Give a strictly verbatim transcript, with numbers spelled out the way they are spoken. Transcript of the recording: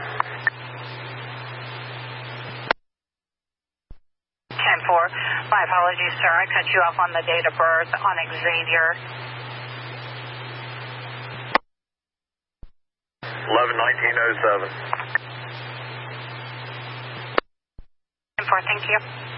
ten four. My apologies, sir. I cut you off on the date of birth on Xavier. eleven nineteen oh seven. ten four, thank you.